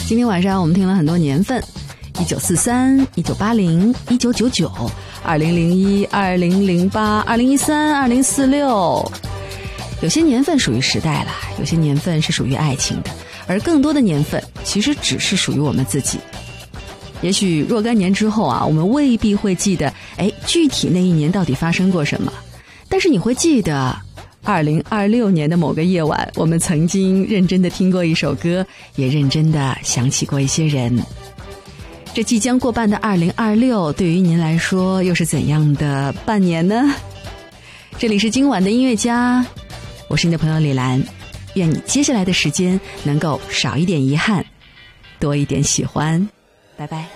今天晚上我们听了很多年份，1943、1980、1999、2001、2008、2013、2046。有些年份属于时代了，有些年份是属于爱情的，而更多的年份其实只是属于我们自己。也许若干年之后啊，我们未必会记得具体那一年到底发生过什么，但是你会记得2026年的某个夜晚，我们曾经认真的听过一首歌，也认真的想起过一些人。这即将过半的2026，对于您来说又是怎样的半年呢？这里是今晚的音乐家，我是你的朋友李兰，愿你接下来的时间能够少一点遗憾，多一点喜欢。拜拜。